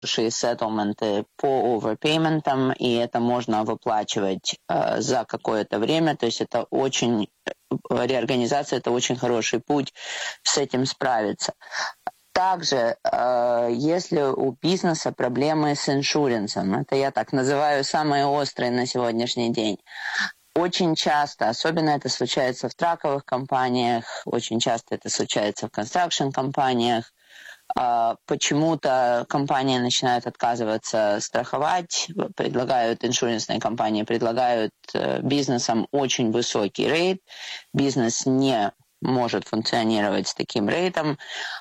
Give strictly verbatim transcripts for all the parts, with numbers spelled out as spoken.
хорошие сеттleменты по оверпейментам, и это можно выплачивать э, за какое-то время. То есть это очень реорганизация, это очень хороший путь с этим справиться. Также, э, если у бизнеса проблемы с иншуренсом, это я так называю самые острые на сегодняшний день. Очень часто, особенно это случается в траковых компаниях, очень часто это случается в констракшн-компаниях, почему-то компании начинают отказываться страховать, предлагают, иншуренсные компании предлагают бизнесам очень высокий рейт, бизнес не может функционировать с таким рейтом,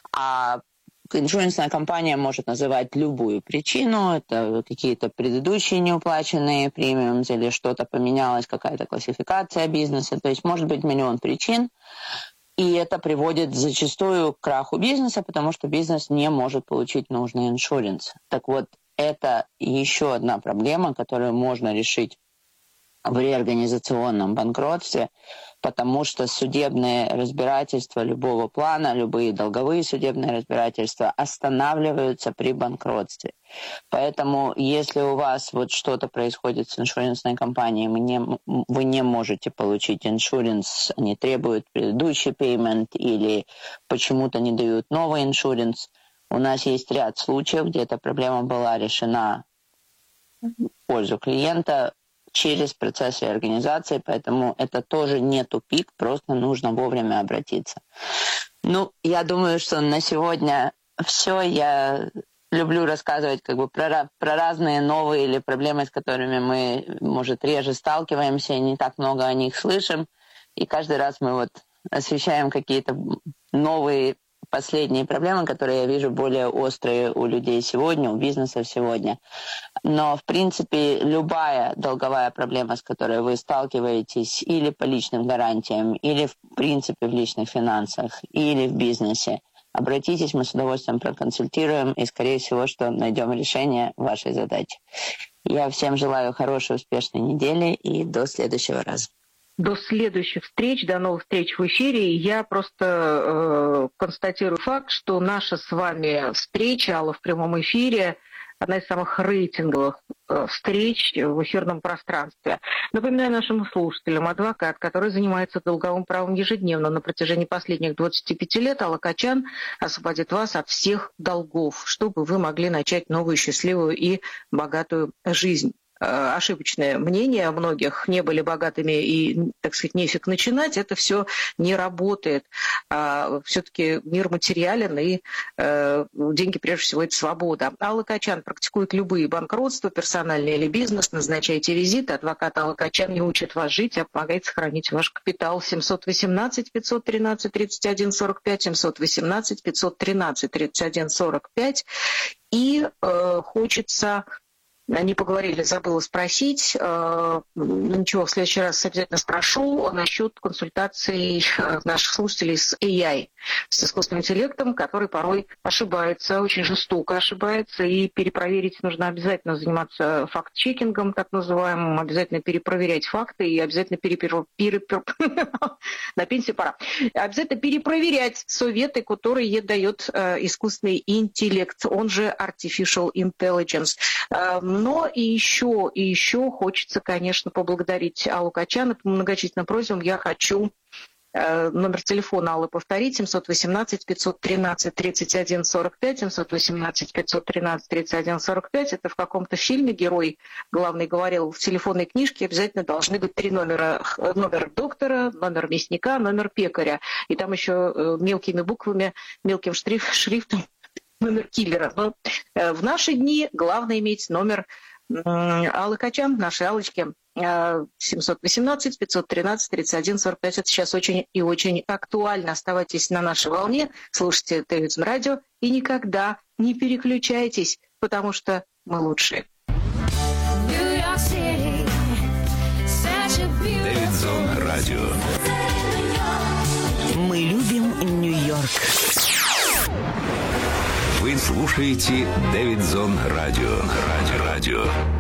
а иншуренсная компания может называть любую причину, это какие-то предыдущие неуплаченные премиумы или что-то поменялось, какая-то классификация бизнеса, то есть может быть миллион причин. И это приводит зачастую к краху бизнеса, потому что бизнес не может получить нужный иншуренс. Так вот, это еще одна проблема, которую можно решить в реорганизационном банкротстве, потому что судебные разбирательства любого плана, любые долговые судебные разбирательства останавливаются при банкротстве. Поэтому, если у вас вот что-то происходит с иншуренсной компанией, вы не, вы не можете получить иншуренс, они требуют предыдущий пеймент или почему-то не дают новый иншуренс, у нас есть ряд случаев, где эта проблема была решена в пользу клиента через процесс реорганизации, поэтому это тоже не тупик, просто нужно вовремя обратиться. Ну, я думаю, что на сегодня все. Я люблю рассказывать как бы про, про разные новые или проблемы, с которыми мы, может, реже сталкиваемся, и не так много о них слышим. И каждый раз мы вот освещаем какие-то новые последние проблемы, которые я вижу более острые у людей сегодня, у бизнеса сегодня. Но, в принципе, любая долговая проблема, с которой вы сталкиваетесь или по личным гарантиям, или, в принципе, в личных финансах, или в бизнесе, обратитесь, мы с удовольствием проконсультируем и, скорее всего, что найдем решение вашей задачи. Я всем желаю хорошей, успешной недели и до следующего раза. До следующих встреч, до новых встреч в эфире. Я просто э, констатирую факт, что наша с вами встреча, Алла, в прямом эфире, одна из самых рейтинговых э, встреч в эфирном пространстве. Напоминаю нашим слушателям, адвокат, который занимается долговым правом ежедневно на протяжении последних двадцати пяти лет, Алла Качан, освободит вас от всех долгов, чтобы вы могли начать новую счастливую и богатую жизнь. Ошибочное мнение многих, не были богатыми и, так сказать, нефиг начинать, это все не работает. А все-таки мир материален, и э, деньги, прежде всего, это свобода. Алла Качан практикует любые банкротства, персональные или бизнес. Назначайте визит. Адвокат Алла Качан не учит вас жить, а помогает сохранить ваш капитал. семьсот восемнадцать пятьсот тринадцать тридцать один сорок пять, семьсот восемнадцать пятьсот тринадцать тридцать один сорок пять. И э, хочется... Не поговорили, забыла спросить. Ну ничего, в следующий раз обязательно спрошу насчет консультаций наших слушателей с эй ай, с искусственным интеллектом, который порой ошибается, очень жестоко ошибается, и перепроверить нужно обязательно, заниматься факт-чекингом, так называемым, обязательно перепроверять факты и обязательно перепер... перепер... на пенсию пора. Обязательно перепроверять советы, которые дает искусственный интеллект, он же Artificial Intelligence. Но и еще, и еще хочется, конечно, поблагодарить Аллу Качан. По многочисленным просьбам я хочу э, номер телефона Аллы повторить. семьсот восемнадцать пятьсот тринадцать тридцать один сорок пять, семьсот восемнадцать пятьсот тринадцать тридцать один сорок пять. Это в каком-то фильме герой главный говорил, в телефонной книжке обязательно должны быть три номера. Номер доктора, номер мясника, номер пекаря. И там еще э, мелкими буквами, мелким шриф, шрифтом номер киллера. Но э, в наши дни главное иметь номер э, Аллы Качан, нашей Аллочки, э, семьсот восемнадцать пятьсот тринадцать тридцать один сорок пять. Это сейчас очень и очень актуально. Оставайтесь на нашей волне, слушайте Дэвидсон радио и никогда не переключайтесь, потому что мы лучшие. Дэвидсон радио. Мы любим Нью-Йорк. Вы слушаете Дэвидсон радио. Радио. Радио.